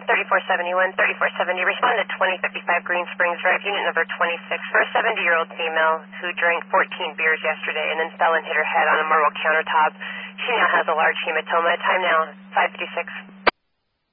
3471, 3470. Respond to 2055 Green Springs Drive, unit number 26, for a 70-year-old female who drank 14 beers yesterday and then fell and hit her head on a marble countertop. She now has a large hematoma. Time now, 5:56.